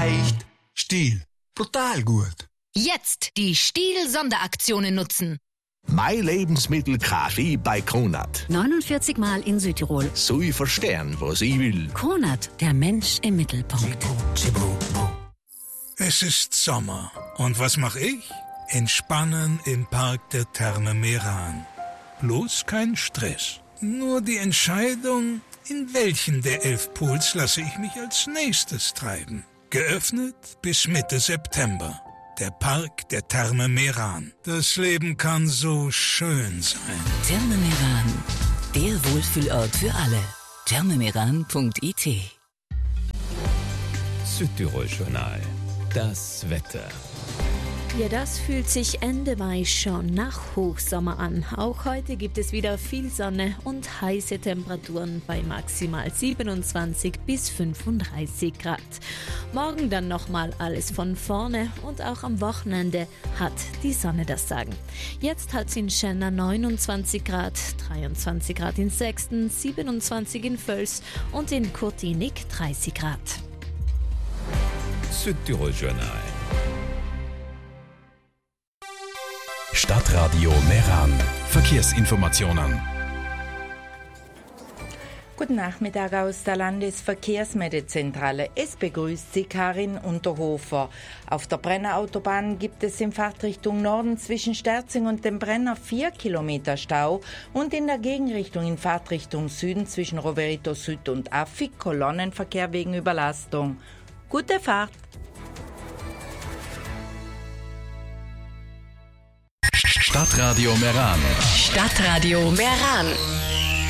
leicht. Stiel. Brutal gut. Jetzt die Stiel-Sonderaktionen nutzen. Mein Lebensmittel Kaffee bei Kronat. 49 Mal in Südtirol. So ich verstehen, was ich will. Kronat, der Mensch im Mittelpunkt. Es ist Sommer. Und was mache ich? Entspannen im Park der Therme Meran. Bloß kein Stress. Nur die Entscheidung, in welchen der 11 Pools lasse ich mich als nächstes treiben. Geöffnet bis Mitte September. Der Park der Therme Meran. Das Leben kann so schön sein. Therme Meran, der Wohlfühlort für alle. thermemeran.it. Südtirol Journal. Das Wetter. Ja, das fühlt sich Ende Mai schon nach Hochsommer an. Auch heute gibt es wieder viel Sonne und heiße Temperaturen bei maximal 27 bis 35 Grad. Morgen dann nochmal alles von vorne und auch am Wochenende hat die Sonne das Sagen. Jetzt hat es in Schenna 29 Grad, 23 Grad in Sexten, 27 in Völs und in Kurtinik 30 Grad. Südtirol Journal. Stadtradio Meran. Verkehrsinformationen. Guten Nachmittag aus der Landesverkehrsmeldezentrale. Es begrüßt Sie Karin Unterhofer. Auf der Brenner Autobahn gibt es in Fahrtrichtung Norden zwischen Sterzing und dem Brenner 4 Kilometer Stau und in der Gegenrichtung in Fahrtrichtung Süden zwischen Roverito Süd und Affig Kolonnenverkehr wegen Überlastung. Gute Fahrt! Stadtradio Meran. Stadtradio Meran.